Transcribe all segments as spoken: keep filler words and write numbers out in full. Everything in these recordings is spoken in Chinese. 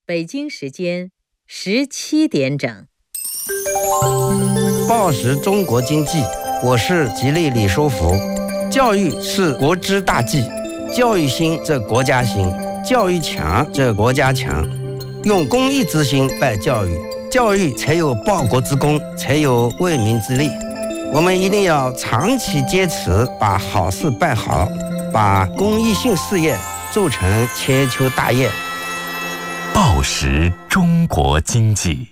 北京时间十七点整。 报时中国经济，我是吉利李书福。教育是国之大计，教育兴则国家兴，教育强则国家强。用公益之心办教育，教育才有报国之功，才有为民之利。我们一定要长期坚持，把好事办好，把公益性事业做成千秋大业。 报时中国经济。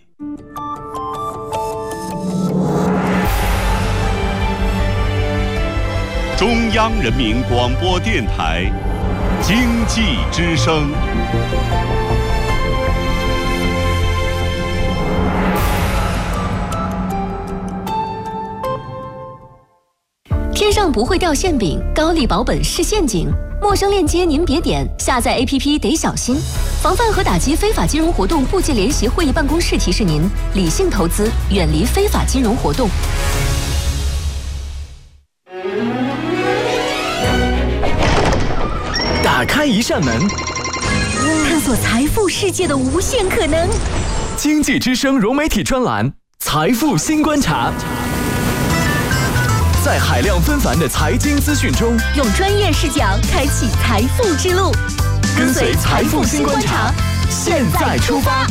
中央人民广播电台经济之声。 天上不会掉馅饼，高利保本是陷阱。陌生链接您别点，下载 A P P 得小心。防范和打击非法金融活动部界联席会议办公室提示您：理性投资，远离非法金融活动。 打开一扇门， 探索财富世界的无限可能。 经济之声融媒体专栏《财富新观察》。在海量纷繁的财经资讯中， 用专业视角开启财富之路， 跟随财富新观察，现在出发。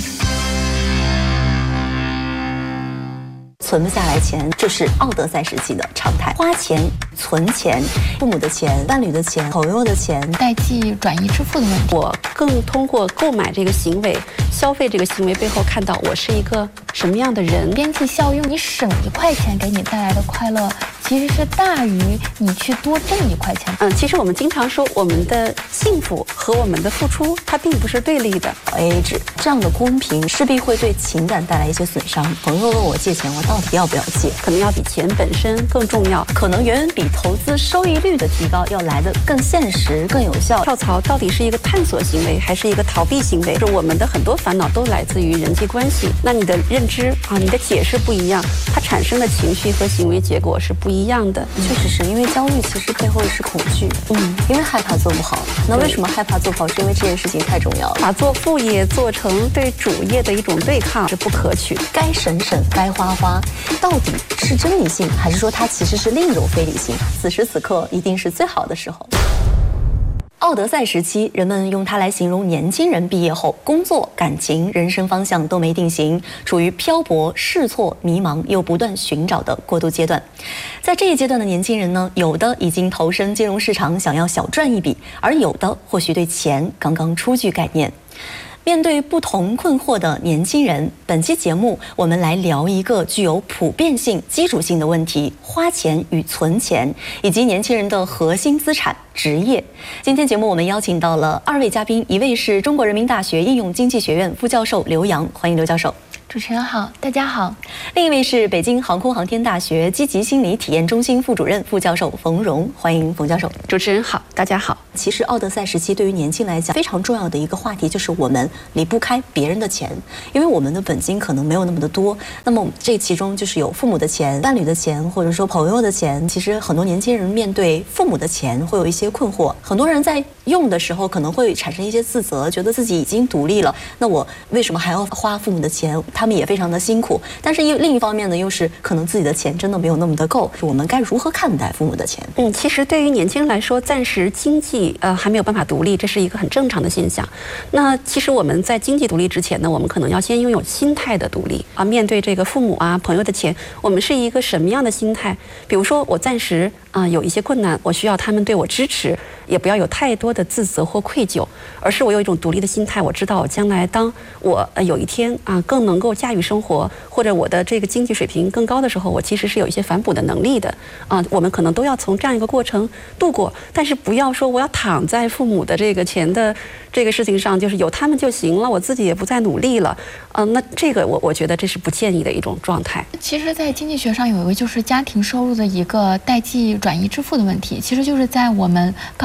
存不下来钱，这是奥德赛时期的常态。花钱、存钱，父母的钱、伴侣的钱、朋友的钱， 代际转移支付的问题。 我更通过购买这个行为、消费这个行为背后，看到我是一个什么样的人。 边际效用，你省一块钱给你带来的快乐，其实是大于你去多挣一块钱。 嗯，其实我们经常说，我们的幸福和我们的付出，它并不是对立的。 A A 制这样的公平，势必会对情感带来一些损伤。朋友问我借钱，我到底要不要借？ 可能要比钱本身更重要， 可能远远比投资收益率的提高要来得更现实、更有效。 跳槽到底是一个探索行为，还是一个逃避行为？是我们的很多烦恼都来自于人际关系。那你的认知啊，你的解释不一样，它产生的情绪和行为结果是不一样的。 确实是因为焦虑，其实背后是恐惧。嗯，因为害怕做不好。那为什么害怕做不好？是因为这件事情太重要了。 把做副业做成对主业的一种对抗是不可取。 该省省，该花花，到底是真理性，还是说它其实是另一种非理性？此时此刻一定是最好的时候。奥德赛时期，人们用它来形容年轻人毕业后工作、感情、人生方向都没定型，处于漂泊、试错、迷茫又不断寻找的过渡阶段。在这一阶段的年轻人呢，有的已经投身金融市场，想要小赚一笔，而有的或许对钱刚刚初具概念。面对不同困惑的年轻人，本期节目我们来聊一个具有普遍性、基础性的问题：花钱与存钱，以及年轻人的核心资产职业。今天节目我们邀请到了二位嘉宾，一位是中国人民大学应用经济学院副教授刘洋，欢迎刘教授。 主持人好，大家好。 另一位是北京航空航天大学积极心理体验中心副主任、副教授冯荣，欢迎冯教授。 主持人好，大家好。 其实奥德赛时期对于年轻来讲非常重要的一个话题就是我们离不开别人的钱，因为我们的本金可能没有那么的多，那么这其中就是有父母的钱、伴侣的钱，或者说朋友的钱。其实很多年轻人面对父母的钱会有一些困惑，很多人在用的时候可能会产生一些自责，觉得自己已经独立了，那我为什么还要花父母的钱？他们也非常的辛苦，但是另一方面呢，又是可能自己的钱真的没有那么的够，我们该如何看待父母的钱？ 嗯，其实对于年轻人来说，暂时经济呃还没有办法独立，这是一个很正常的现象。那其实我们在经济独立之前呢，我们可能要先拥有心态的独立啊。面对这个父母啊、朋友的钱，我们是一个什么样的心态？比如说，我暂时啊、呃、有一些困难，我需要他们对我支持，也不要有太多的自责或愧疚，而是我有一种独立的心态。我知道，我将来当我呃有一天啊、呃、更能够驾驭生活，或者我的这个经济水平更高的时候，我其实是有一些反哺的能力的啊、呃。我们可能都要从这样一个过程度过，但是不要说我要躺在父母的这个钱的这个事情上，就是有他们就行了，我自己也不再努力了。嗯、呃，那这个我我觉得这是不建议的一种状态。 其实，在经济学上有一个就是家庭收入的一个代际转移支付的问题，其实就是在我们刚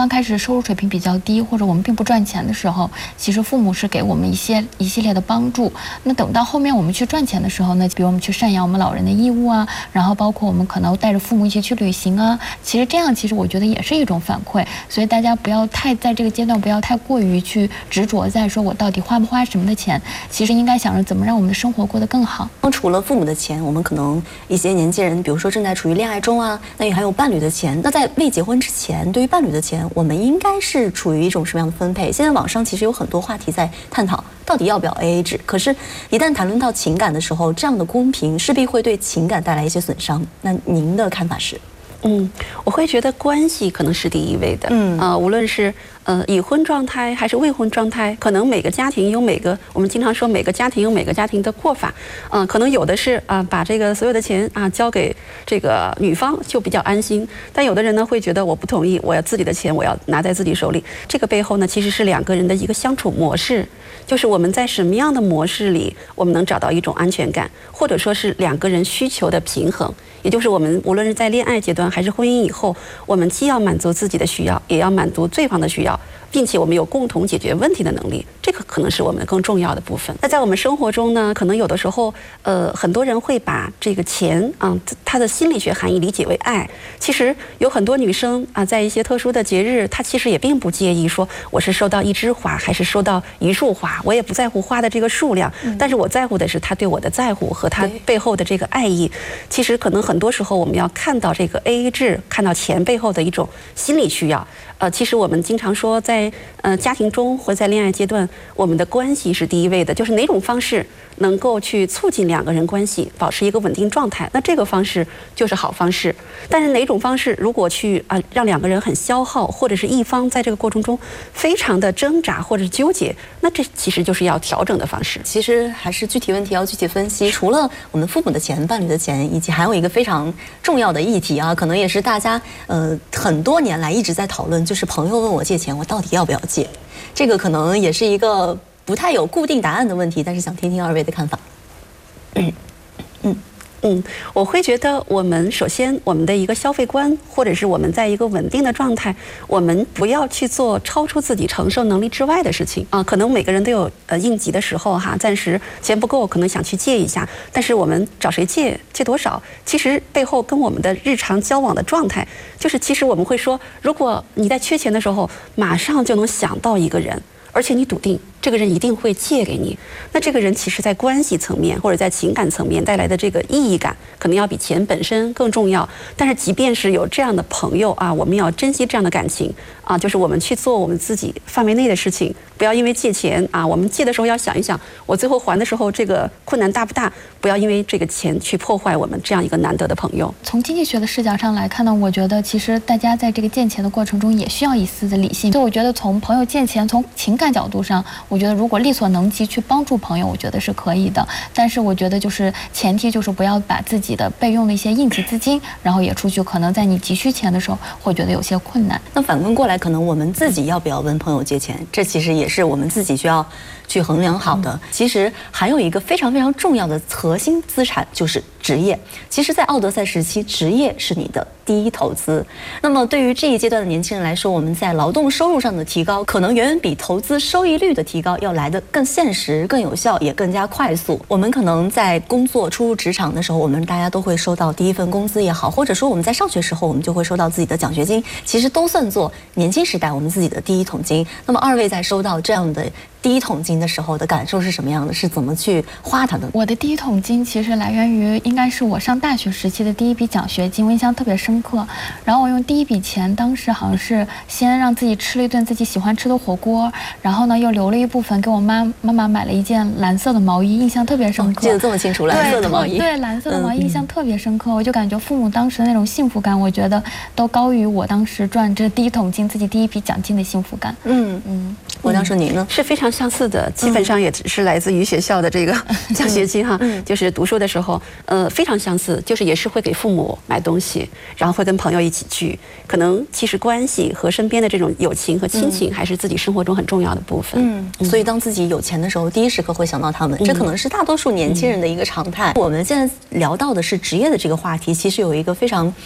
开始收入水平比较低，或者我们并不赚钱的时候，其实父母是给我们一些一系列的帮助。那等到后面我们去赚钱的时候呢，比如我们去赡养我们老人的义务啊，然后包括我们可能带着父母一起去旅行啊，其实这样其实我觉得也是一种反馈。所以大家不要太在这个阶段不要太过于去执着在说我到底花不花什么的钱，其实应该想着怎么让我们的生活过得更好。 除了父母的钱，我们可能一些年轻人，比如说正在处于恋爱中啊，那也还有伴侣的钱。那在未结婚之前，对于伴侣的钱，我们应该是处于一种什么样的分配？现在网上其实有很多话题在探讨，到底要不要 A A 制？可是，一旦谈论到情感的时候，这样的公平势必会对情感带来一些损伤。那您的看法是？ 嗯，我会觉得关系可能是第一位的。嗯啊、呃，无论是呃已婚状态还是未婚状态，可能每个家庭有每个我们经常说每个家庭有每个家庭的过法。嗯、呃，可能有的是啊、呃、把这个所有的钱啊交给这个女方就比较安心，但有的人呢会觉得我不同意，我要自己的钱我要拿在自己手里。这个背后呢其实是两个人的一个相处模式，就是我们在什么样的模式里我们能找到一种安全感，或者说是两个人需求的平衡。也就是我们无论是在恋爱阶段还是婚姻以后，我们既要满足自己的需要，也要满足对方的需要，并且我们有共同解决问题的能力，这个可能是我们更重要的部分。那在我们生活中呢，可能有的时候，呃，很多人会把这个钱啊、嗯，它的心理学含义理解为爱。其实有很多女生啊，在一些特殊的节日，她其实也并不介意说我是收到一枝花还是收到一束花，我也不在乎花的这个数量，嗯、但是我在乎的是她对我的在乎和她背后的这个爱意。其实可能很多时候我们要看到这个 A A 制，看到钱背后的一种心理需要。呃，其实我们经常说在，在呃家庭中或在恋爱阶段，我们的关系是第一位的，就是哪种方式能够去促进两个人关系保持一个稳定状态，那这个方式就是好方式。但是哪种方式如果去啊、呃、让两个人很消耗，或者是一方在这个过程中非常的挣扎或者是纠结，那这其实就是要调整的方式。 其实还是具体问题要具体分析。除了我们父母的钱、伴侣的钱，以及还有一个非常重要的议题啊，可能也是大家呃很多年来一直在讨论，就是朋友问我借钱，我到底要不要借？这个可能也是一个不太有固定答案的问题，但是想听听二位的看法。嗯嗯嗯，我会觉得我们首先我们的一个消费观，或者是我们在一个稳定的状态，我们不要去做超出自己承受能力之外的事情啊。可能每个人都有呃应急的时候哈，暂时钱不够，可能想去借一下，但是我们找谁借，借多少，其实背后跟我们的日常交往的状态，就是其实我们会说，如果你在缺钱的时候，马上就能想到一个人，而且你笃定这个人一定会借给你，那这个人其实在关系层面或者在情感层面带来的这个意义感，可能要比钱本身更重要。但是即便是有这样的朋友啊，我们要珍惜这样的感情啊，就是我们去做我们自己范围内的事情，不要因为借钱啊，我们借的时候要想一想，我最后还的时候这个困难大不大，不要因为这个钱去破坏我们这样一个难得的朋友。 从经济学的视角上来看呢，我觉得其实大家在这个借钱的过程中也需要一丝的理性。所以我觉得从朋友借钱，从情感角度上，我觉得如果力所能及去帮助朋友，我觉得是可以的。但是我觉得就是前提就是不要把自己的备用的一些应急资金，然后也出去，可能在你急需钱的时候会觉得有些困难。 那反观过来，可能我们自己要不要问朋友借钱，这其实也是我们自己需要去衡量好的。其实还有一个非常非常重要的核心资产就是职业。其实在奥德赛时期，职业是你的第一投资。那么对于这一阶段的年轻人来说，我们在劳动收入上的提高，可能远远比投资收益率的提高要来得更现实、更有效，也更加快速。我们可能在工作初入职场的时候，我们大家都会收到第一份工资也好，或者说我们在上学时候，我们就会收到自己的奖学金，其实都算作年轻时代我们自己的第一桶金。那么二位在收到这样的第一桶金的时候的感受是什么样的？是怎么去花它的？ 我的第一桶金其实来源于应该是我上大学时期的第一笔奖学金，我印象特别深刻。然后我用第一笔钱，当时好像是先让自己吃了一顿自己喜欢吃的火锅，然后呢又留了一部分给我妈妈妈买了一件蓝色的毛衣，印象特别深刻。 哦、记得这么清楚，蓝色的毛衣。 对，对蓝色的毛衣印象特别深刻。嗯、我就感觉父母当时的那种幸福感，我觉得都高于我当时赚这第一桶金、自己第一笔奖金的幸福感。 嗯嗯，我当时您呢？ 是非常相似的，基本上也只是来自于学校的这个奖学金哈，嗯、就是读书的时候，呃，非常相似，就是也是会给父母买东西，然后会跟朋友一起聚，可能其实关系和身边的这种友情和亲情，还是自己生活中很重要的部分。 嗯，嗯所以当自己有钱的时候，第一时刻会想到他们，这可能是大多数年轻人的一个常态。嗯、我们现在聊到的是职业的这个话题，其实有一个非常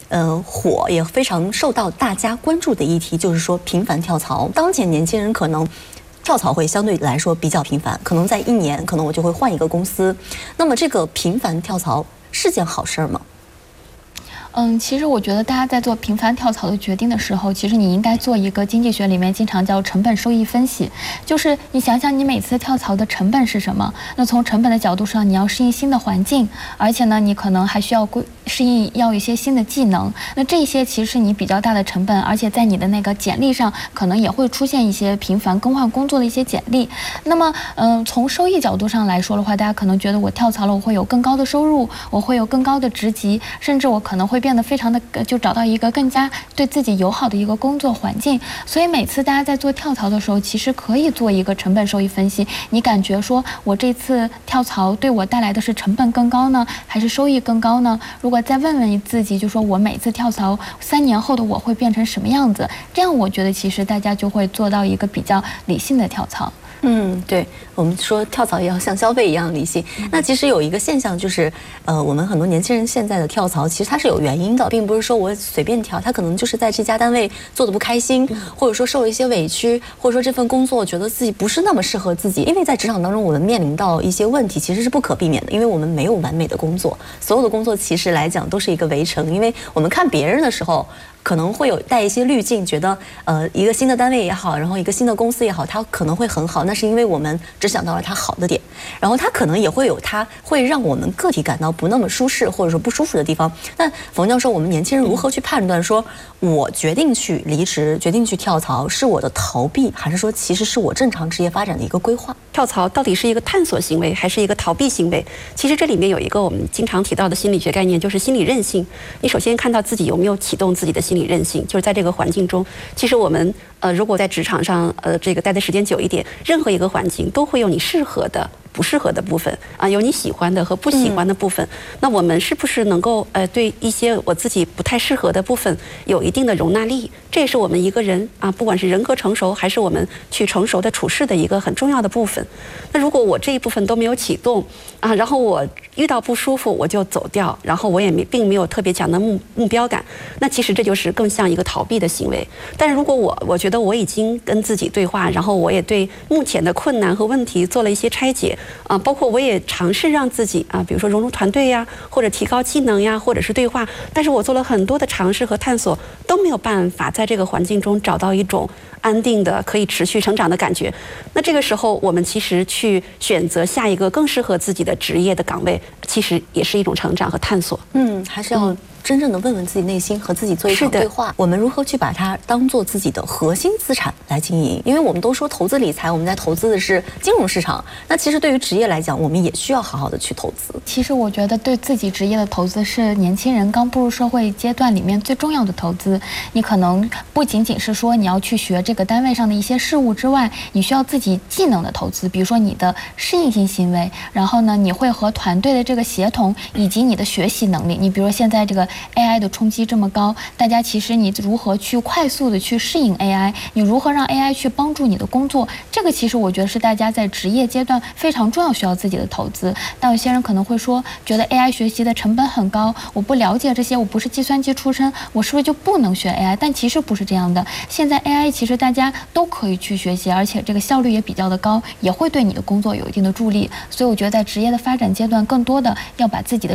呃火也非常受到大家关注的议题，就是说频繁跳槽。当前年轻人可能跳槽会相对来说比较频繁，可能在一年可能我就会换一个公司。那么这个频繁跳槽是件好事吗？ 嗯，其实我觉得大家在做频繁跳槽的决定的时候，其实你应该做一个经济学里面经常叫成本收益分析，就是你想想你每次跳槽的成本是什么？那从成本的角度上，你要适应新的环境，而且呢，你可能还需要规适应要一些新的技能。那这些其实是你比较大的成本，而且在你的那个简历上可能也会出现一些频繁更换工作的一些简历。那么，嗯、呃，从收益角度上来说的话，大家可能觉得我跳槽了，我会有更高的收入，我会有更高的职级，甚至我可能会变得非常的就找到一个更加对自己友好的一个工作环境。所以每次大家在做跳槽的时候，其实可以做一个成本收益分析。你感觉说我这次跳槽对我带来的是成本更高呢，还是收益更高呢？如果再问问自己，就说我每次跳槽三年后的我会变成什么样子？这样我觉得其实大家就会做到一个比较理性的跳槽。 嗯，对，我们说跳槽也要像消费一样理性。那其实有一个现象就是，呃，我们很多年轻人现在的跳槽，其实它是有原因的，并不是说我随便跳，他可能就是在这家单位做的不开心，或者说受了一些委屈，或者说这份工作觉得自己不是那么适合自己。因为在职场当中，我们面临到一些问题，其实是不可避免的，因为我们没有完美的工作，所有的工作其实来讲都是一个围城，因为我们看别人的时候，可能会有带一些滤镜，觉得呃一个新的单位也好，然后一个新的公司也好，它可能会很好，那是因为我们只想到了它好的点，然后它可能也会有它会让我们个体感到不那么舒适或者说不舒服的地方。那冯教授，我们年轻人如何去判断说，我决定去离职，决定去跳槽，是我的逃避，还是说其实是我正常职业发展的一个规划？ 跳槽到底是一个探索行为，还是一个逃避行为？其实这里面有一个我们经常提到的心理学概念，就是心理韧性。你首先看到自己有没有启动自己的心理韧性，就是在这个环境中，其实我们呃如果在职场上呃这个待的时间久一点，任何一个环境都会有你适合的不适合的部分啊，有你喜欢的和不喜欢的部分。嗯、那我们是不是能够呃对一些我自己不太适合的部分有一定的容纳力？这也是我们一个人啊，不管是人格成熟还是我们去成熟的处事的一个很重要的部分。那如果我这一部分都没有启动啊，然后我遇到不舒服我就走掉，然后我也没并没有特别强的目目标感，那其实这就是更像一个逃避的行为。但是如果我我觉得我已经跟自己对话，然后我也对目前的困难和问题做了一些拆解。啊，包括我也尝试让自己啊，比如说融入团队呀，或者提高技能呀，或者是对话，但是我做了很多的尝试和探索，都没有办法在这个环境中找到一种安定的、可以持续成长的感觉。那这个时候，我们其实去选择下一个更适合自己的职业的岗位，其实也是一种成长和探索。 嗯，还是要真正的问问自己内心，和自己做一场对话。我们如何去把它当做自己的核心资产来经营？因为我们都说投资理财，我们在投资的是金融市场。那其实对于职业来讲，我们也需要好好的去投资。 其实我觉得对自己职业的投资是年轻人刚步入社会阶段里面最重要的投资。你可能不仅仅是说你要去学这个单位上的一些事物之外，你需要自己技能的投资，比如说你的适应性行为，然后呢，你会和团队的这个协同，以及你的学习能力。你比如说现在这个 A I 的冲击这么高，大家其实你如何去快速的去适应 A I， 你如何让 A I 去帮助你的工作，这个其实我觉得是大家在职业阶段非常重要需要自己的投资。但有些人可能会说，觉得 A I 学习的成本很高，我不了解这些，我不是计算机出身，我是不是就不能学 A I？ 但其实不是这样的，现在 A I 其实大家都可以去学习，而且这个效率也比较的高，也会对你的工作有一定的助力。所以我觉得在职业的发展阶段，更多的要把自己的